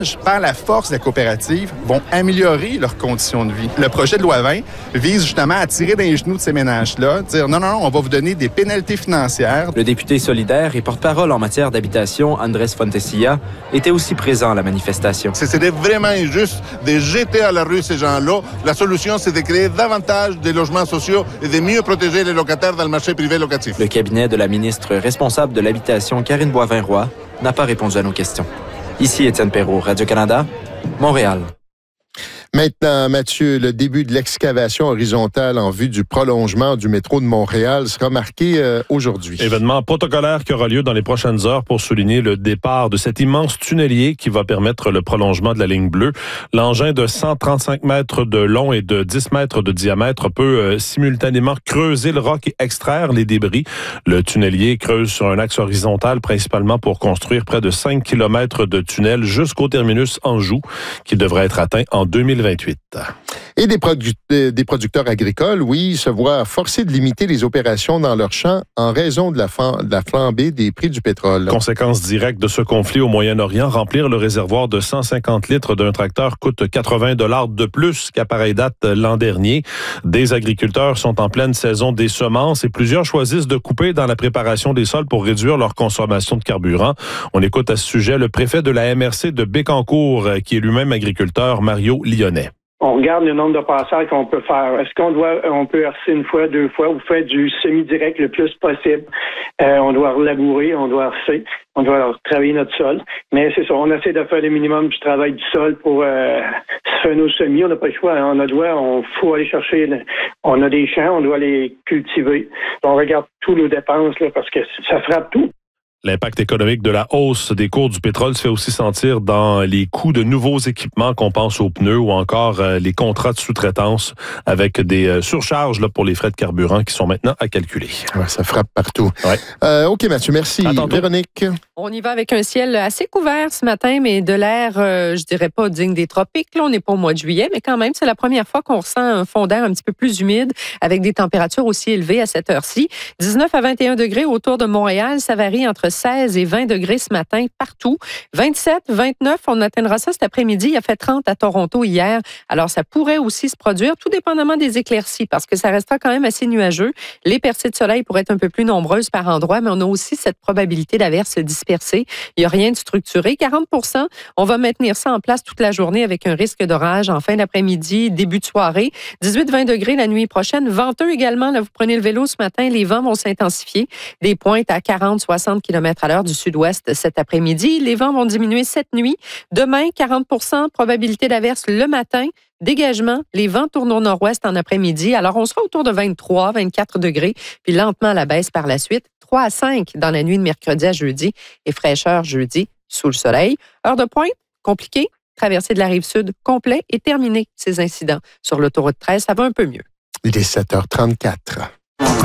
par la force de la coopérative, vont améliorer leurs conditions de vie. Le projet de loi 20 vise justement à tirer dans les genoux de ces ménages-là, dire non, on va vous donner des pénalités financières. Le député solidaire et porte-parole en matière d'habitation, Andrés Fontecilla, était aussi présent à la manifestation. C'était vraiment injuste de jeter à la rue ces gens-là. La solution, c'est de créer davantage de logements sociaux et de mieux protéger les locataires dans le marché privé locatif. Le cabinet de la ministre responsable de l'habitation, Karine Boivin-Roy, n'a pas répondu à nos questions. Ici Étienne Perrault, Radio-Canada, Montréal. Maintenant, Mathieu, le début de l'excavation horizontale en vue du prolongement du métro de Montréal sera marqué aujourd'hui. Événement protocolaire qui aura lieu dans les prochaines heures pour souligner le départ de cet immense tunnelier qui va permettre le prolongement de la ligne bleue. L'engin de 135 mètres de long et de 10 mètres de diamètre peut simultanément creuser le roc et extraire les débris. Le tunnelier creuse sur un axe horizontal principalement pour construire près de 5 km de tunnel jusqu'au terminus Anjou qui devrait être atteint en 2028. Et des producteurs agricoles, oui, se voient forcés de limiter les opérations dans leurs champs en raison de la flambée des prix du pétrole. Conséquence directe de ce conflit au Moyen-Orient, remplir le réservoir de 150 litres d'un tracteur coûte 80 $ de plus qu'à pareille date l'an dernier. Des agriculteurs sont en pleine saison des semences et plusieurs choisissent de couper dans la préparation des sols pour réduire leur consommation de carburant. On écoute à ce sujet le préfet de la MRC de Bécancour, qui est lui-même agriculteur, Mario Lyonnais. On regarde le nombre de passages qu'on peut faire. Est-ce on peut hercer une fois, deux fois, ou faire du semi-direct le plus possible? On doit relabourer, on doit hercer, on doit travailler notre sol. Mais c'est ça, on essaie de faire le minimum du travail du sol pour faire nos semis. On n'a pas le choix, faut aller chercher. On a des champs, on doit les cultiver. On regarde tous nos dépenses là, parce que ça frappe tout. L'impact économique de la hausse des cours du pétrole se fait aussi sentir dans les coûts de nouveaux équipements, qu'on pense aux pneus ou encore les contrats de sous-traitance avec des surcharges là, pour les frais de carburant qui sont maintenant à calculer. Ouais, ça frappe partout. Ouais. OK, Mathieu, merci. Véronique? On y va avec un ciel assez couvert ce matin, mais de l'air, je dirais pas digne des tropiques. Là, on n'est pas au mois de juillet, mais quand même, c'est la première fois qu'on ressent un fond d'air un petit peu plus humide avec des températures aussi élevées à cette heure-ci. 19 à 21 degrés autour de Montréal. Ça varie entre 16 et 20 degrés ce matin partout. 27, 29, on atteindra ça cet après-midi. Il a fait 30 à Toronto hier. Alors, ça pourrait aussi se produire, tout dépendamment des éclaircies, parce que ça restera quand même assez nuageux. Les percées de soleil pourraient être un peu plus nombreuses par endroits, mais on a aussi cette probabilité d'averses dispersées. Il n'y a rien de structuré. 40 %, on va maintenir ça en place toute la journée avec un risque d'orage en fin d'après-midi, début de soirée. 18-20 degrés la nuit prochaine. Venteux également. Là, vous prenez le vélo ce matin, les vents vont s'intensifier. Des pointes à 40-60 km/h du sud-ouest cet après-midi. Les vents vont diminuer cette nuit. Demain, 40 % probabilité d'averse le matin. Dégagement, les vents tournent au nord-ouest en après-midi. Alors, on sera autour de 23, 24 degrés, puis lentement à la baisse par la suite. 3 à 5 dans la nuit de mercredi à jeudi et fraîcheur jeudi sous le soleil. Heure de pointe, compliquée. Traversée de la rive sud, complet et terminé ces incidents. Sur l'autoroute 13, ça va un peu mieux. Il est 7h34.